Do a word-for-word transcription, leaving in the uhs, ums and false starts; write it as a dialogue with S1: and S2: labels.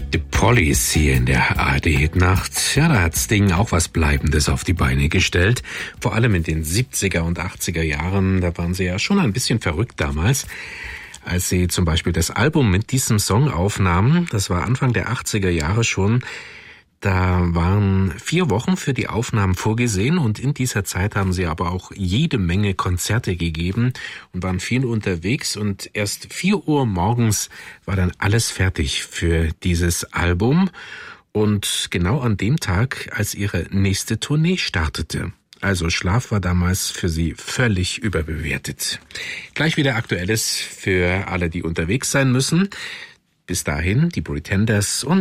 S1: The Police hier in der A R D-Hitnacht. Ja, da hat Sting auch was Bleibendes auf die Beine gestellt. Vor allem in den siebziger und achtziger Jahren, da waren sie ja schon ein bisschen verrückt damals. Als sie zum Beispiel das Album mit diesem Song aufnahmen, das war Anfang der achtziger Jahre schon, da waren vier Wochen für die Aufnahmen vorgesehen und in dieser Zeit haben sie aber auch jede Menge Konzerte gegeben und waren viel unterwegs und erst vier Uhr morgens war dann alles fertig für dieses Album und genau an dem Tag, als ihre nächste Tournee startete. Also Schlaf war damals für sie völlig überbewertet. Gleich wieder Aktuelles für alle, die unterwegs sein müssen. Bis dahin die Pretenders und